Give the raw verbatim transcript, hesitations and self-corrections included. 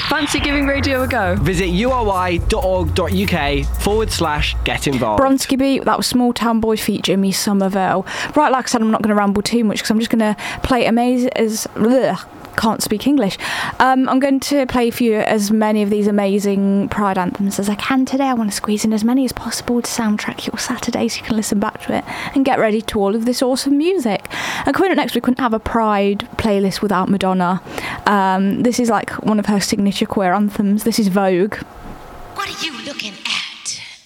Fancy giving radio a go? Visit ury.org.uk forward slash get involved. Bronski Beat, that was Small Town Boys feat Jimmy Somerville. Right, like I said, I'm not going to ramble too much because I'm just going to play amazing as... Blech, can't speak English. Um, I'm going to play for you as many of these amazing Pride anthems as I can today. I want to squeeze in as many as possible to soundtrack your Saturday so you can listen back to it and get ready to all of this awesome music. And coming up next, we couldn't have a Pride playlist without Madonna. Um, this is like one of her signature queer anthems. This is Vogue.